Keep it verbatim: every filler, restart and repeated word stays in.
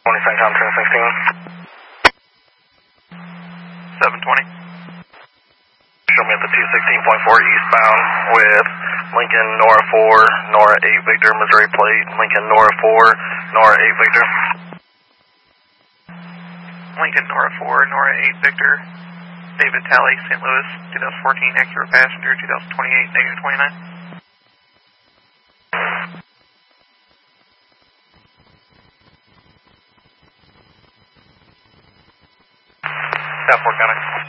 twenty Centcom ten sixteen. seven twenty. Show me at the two sixteen point four eastbound with Lincoln Nora four, Nora eight Victor, Missouri plate, Lincoln Nora four, Nora eight Victor. Lincoln Nora four, Nora eight Victor, David Talley, Saint Louis, twenty fourteen, Acura passenger, twenty twenty-eight, negative twenty-nine. South Fork County.